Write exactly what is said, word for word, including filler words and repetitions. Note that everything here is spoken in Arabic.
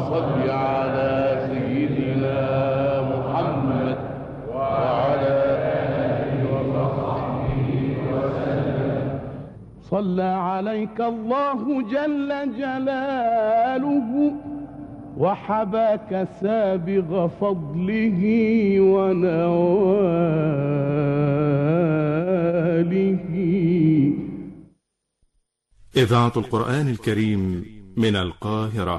صل على سيدنا محمد وعلى آله وصحبه وسلم. صلى عليك الله جل جلاله وحباك سابغ فضله ونواله. إذاعة القرآن الكريم من القاهرة.